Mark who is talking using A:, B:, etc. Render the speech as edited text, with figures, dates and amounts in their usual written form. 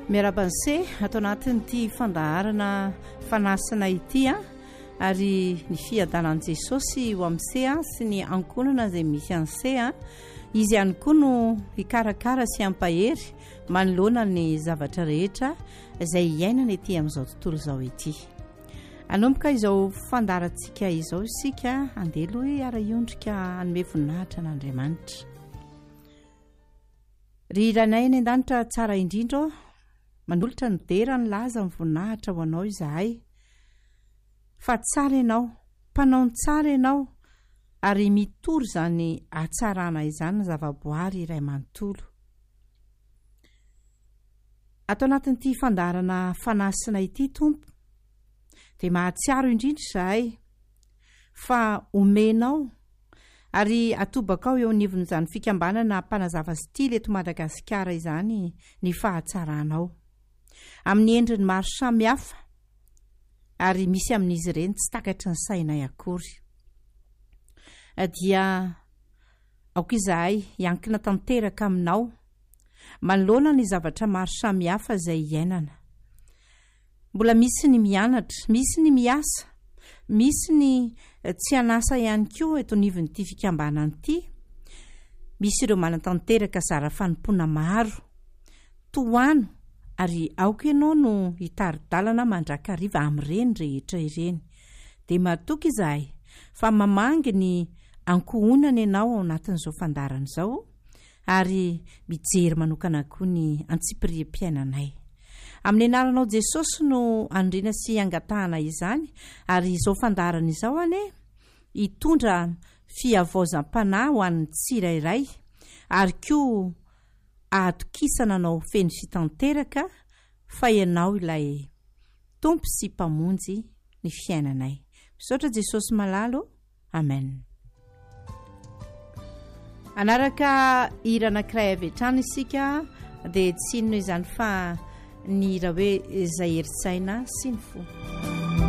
A: miarabanse atao anatin'ity fandaharana fanasana ity ary ny fiadanan' Jesosy ho amin'se sy ny ankonana izay misy an'se izy ihany koa no hikarakara sy ampahery manoloana ny zavatra rehetra izay iainana ety amin'izao tontolo izao ity. Anomboka izao fandaharantsika izao isika andeha aloha ara-iondrika hanome voninahitra an'Andriamanitra. Ry iranay ny an-danitra tsara indrindra manolotra ny dera ny laza ny voninahitra ho anao izahay. Fa tsara ianao, mpanao ny tsara ianao ary mitory izany hatsarana izany ny zavaboary iray manontolo. Atao anatin'ity fandaharana fanasina ity Tompo, dia mahatsiaro indrindra izahay fa omenao ary atobaka ao eo anivon'izany fikambanana mpanazava stily eto Madagasikara izany ny fahatsaranao amin'ny endriny maro samihafa ary misy amin'izy ireny tsy takatry ny sainay akory. Dia aoka izahay iankina tanteraka aminao manoloana ny zavatra maro samihafa izay iainana. Mbola misy ny mianatra, misy ny miasa, misy ny tsy anasa ihany koa eto anivon'ity fikambanana ity. Misy ireo manatanteraka zara fanompoana maro, toano ary aoka ianao no hitaridalana mandrakariva amin'ireny rehetra ireny. Dia matoky izahay fa mamangy ny ankohonana ianao ao anatin'izao fandarana izao ary mijery manokana koa ny antsipiriam-piainanay. Amin'ny anaranao Jesosy no andriana sy angatahana izany ary izao fandarana izao hitondra fiavaozam-panahy ho an'ny tsirairay ary koa ahatokisana anao feny fitanteraka fa ianao ilay tompo sy mpamonjy ny fiainanay. Misaotra Jesosy malalo. Amen. Anaraka hira anankiray avy hatrany isika dia tsy inona izany fa ny raha hoe izay heritsaina sy ny fo.